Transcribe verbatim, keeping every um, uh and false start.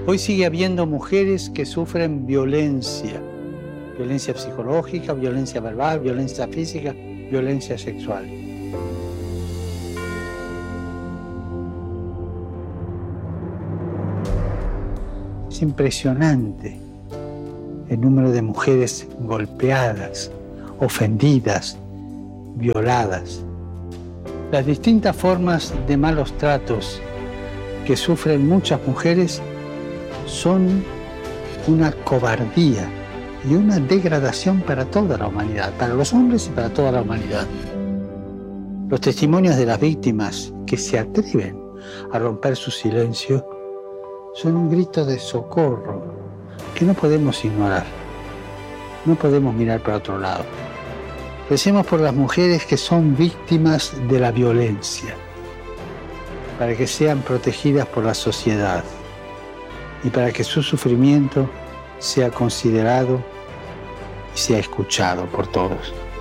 Hoy sigue habiendo mujeres que sufren violencia, violencia psicológica, violencia verbal, violencia física, violencia sexual. Es impresionante el número de mujeres golpeadas, ofendidas, violadas. Las distintas formas de malos tratos que sufren muchas mujeres son una cobardía y una degradación para toda la humanidad, para los hombres y para toda la humanidad. Los testimonios de las víctimas que se atreven a romper su silencio son un grito de socorro que no podemos ignorar. No podemos mirar para otro lado. Recemos por las mujeres que son víctimas de la violencia, para que sean protegidas por la sociedad y para que su sufrimiento sea considerado y sea escuchado por todos.